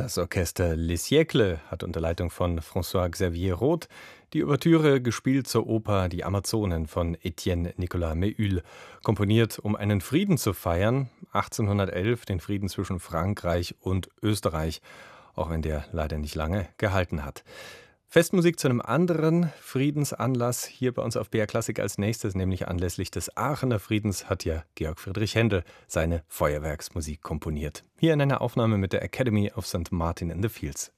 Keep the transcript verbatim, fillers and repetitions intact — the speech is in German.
Das Orchester Les Siècles hat unter Leitung von François-Xavier Roth die Ouvertüre gespielt zur Oper Die Amazonen von Etienne Nicolas Méhul, komponiert, um einen Frieden zu feiern, achtzehnhundertelf, den Frieden zwischen Frankreich und Österreich, auch wenn der leider nicht lange gehalten hat. Festmusik zu einem anderen Friedensanlass hier bei uns auf B R Klassik als nächstes, nämlich anlässlich des Aachener Friedens, hat ja Georg Friedrich Händel seine Feuerwerksmusik komponiert. Hier in einer Aufnahme mit der Academy of Saint Martin in the Fields.